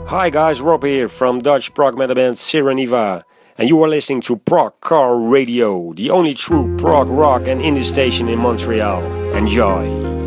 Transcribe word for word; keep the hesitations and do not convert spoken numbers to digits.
Hi guys, Rob here from Dutch prog metal band Sireniva, and you are listening to Prog Car Radio, the only true prog rock and indie station in Montreal. Enjoy!